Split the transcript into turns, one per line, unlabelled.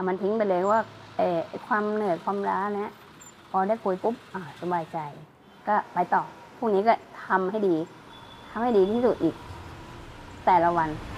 มันทิ้งไปเลยว่าความเหนื่อยความล้าเนี้ยพอได้คุยปุ๊บสบายใจก็ไปต่อพรุ่งนี้ก็ทำให้ดีที่สุดอีกแต่ละวัน